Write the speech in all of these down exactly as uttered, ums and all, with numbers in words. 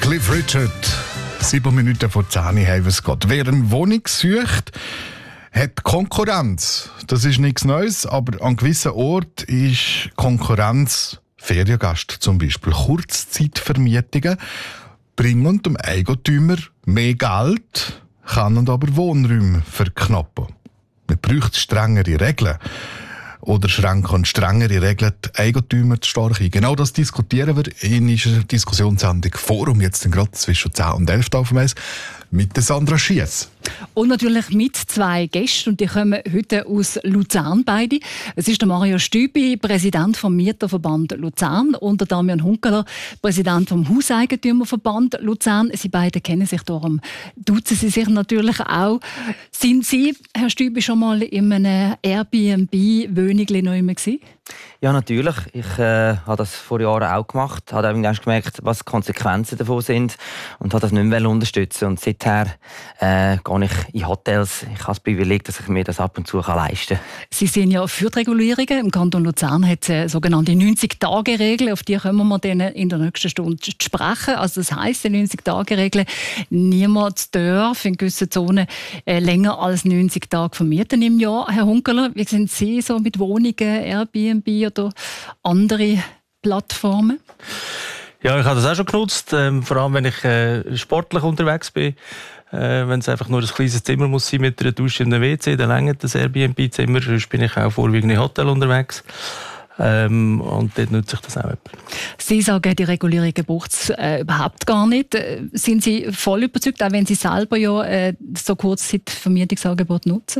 Cliff Richard. Sieben Minuten vor zehn haben wir es geht. Wer eine Wohnung sucht, hat Konkurrenz. Das ist nichts Neues, aber an gewissen Orten ist Konkurrenz Feriengast zum Beispiel. Kurzzeitvermietungen bringen dem Eigentümer mehr Geld, können aber Wohnräume verknappen. Man braucht strengere Regeln. Oder schränken strengere Regeln die Eigentümer zu stark ein. Genau das diskutieren wir in unserer Diskussionssendung Forum, jetzt gerade zwischen zehn und elf auf dem Eis, mit Sandra Schiess. Und natürlich mit zwei Gästen, und die kommen heute aus Luzern beide. Es ist der Mario Stübi, Präsident vom Mieterverband Luzern, und der Damian Hunkeler, Präsident vom Hauseigentümerverband Luzern. Sie beide kennen sich, darum duzen sie sich natürlich auch. Sind Sie, Herr Stübi, schon mal in einem Airbnb-Wohnungli noch immer gewesen? Ja, natürlich. Ich äh, habe das vor Jahren auch gemacht. Habe irgendwann gemerkt, was die Konsequenzen davon sind, und habe das nicht mehr unterstützen. Und seither äh, gehe ich in Hotels. Ich habe das Privileg, dass ich mir das ab und zu leisten kann. Sie sind ja für die Regulierungen. Im Kanton Luzern hat es eine sogenannte neunzig-Tage-Regel. Auf die können wir dann in der nächsten Stunde sprechen. Also das heisst, die neunzig-Tage-Regel, niemand darf in gewissen Zonen äh, länger als neunzig Tage vermieten im Jahr. Herr Hunkeler, wie sind Sie so mit Wohnungen, Airbnb oder andere Plattformen? Ja, ich habe das auch schon genutzt, ähm, vor allem wenn ich äh, sportlich unterwegs bin. Äh, wenn es einfach nur ein kleines Zimmer muss sein mit einer Dusche und einem W C, dann reicht das Airbnb-Zimmer. Sonst bin ich auch vorwiegend im Hotel unterwegs. Ähm, und dort nutze ich das auch. Sie sagen, die Regulierung braucht es äh, überhaupt gar nicht. Sind Sie voll überzeugt, auch wenn Sie selber ja äh, so Kurzzeitvermietungsangebote nutzen?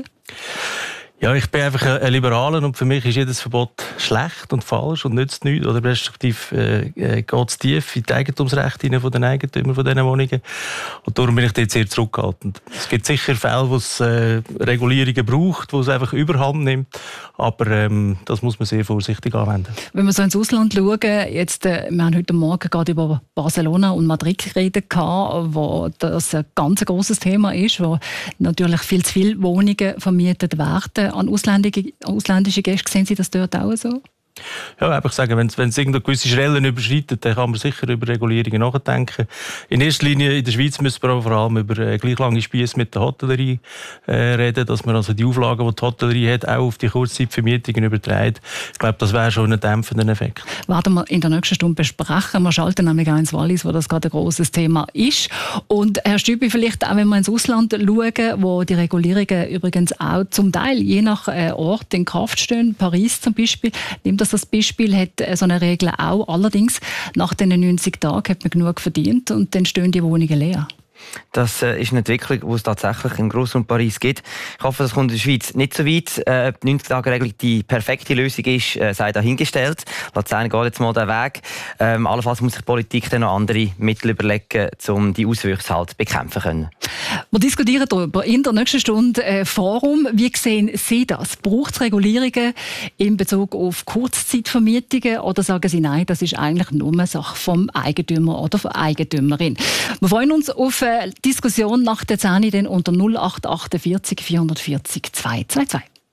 Ja, ich bin einfach ein Liberaler, und für mich ist jedes Verbot schlecht und falsch und nützt nichts. Oder respektive äh, geht es tief in die Eigentumsrechte von den Eigentümern von diesen Wohnungen. Und darum bin ich dort sehr zurückhaltend. Es gibt sicher Fälle, wo es äh, Regulierungen braucht, wo es einfach Überhand nimmt. Aber ähm, das muss man sehr vorsichtig anwenden. Wenn wir so ins Ausland schauen, jetzt, äh, wir haben heute Morgen gerade über Barcelona und Madrid geredet, wo das ein ganz großes Thema ist, wo natürlich viel zu viele Wohnungen vermietet werden an ausländische, ausländische Gäste. Sehen Sie das dort auch so? Ja, einfach sagen, wenn es, wenn es irgendeine gewisse Schwellen überschreitet, dann kann man sicher über Regulierungen nachdenken. In erster Linie in der Schweiz müssen wir aber vor allem über äh, gleich lange Spiesse mit der Hotellerie äh, reden, dass man also die Auflagen, die die Hotellerie hat, auch auf die Kurzzeitvermietungen überträgt. Ich glaube, das wäre schon ein dämpfender Effekt. Werden wir in der nächsten Stunde besprechen. Wir schalten nämlich auch ins Wallis, wo das gerade ein grosses Thema ist. Und Herr Stübi, vielleicht auch, wenn wir ins Ausland schauen, wo die Regulierungen übrigens auch zum Teil je nach äh, Ort in Kraft stehen, Paris zum Beispiel, nimmt das das Beispiel, hat so eine Regel auch. Allerdings, nach den neunzig Tagen hat man genug verdient und dann stehen die Wohnungen leer. Das äh, ist eine Entwicklung, die es tatsächlich im Grossraum Paris gibt. Ich hoffe, das kommt in der Schweiz nicht so weit. Äh, die neunzig-Tage-Regelung die perfekte Lösung ist, äh, sei dahingestellt. Luzern geht jetzt mal den Weg. Ähm, allenfalls muss sich die Politik dann noch andere Mittel überlegen, um die Auswüchse halt bekämpfen zu können. Wir diskutieren darüber in der nächsten Stunde äh, Forum. Wie sehen Sie das? Braucht es Regulierungen in Bezug auf Kurzzeitvermietungen, oder sagen Sie, nein, das ist eigentlich nur eine Sache vom Eigentümer oder von Eigentümerin? Wir freuen uns auf eine Diskussion nach der zehn unter null acht achtundvierzig vierhundertvierzig zweihundertvierzig.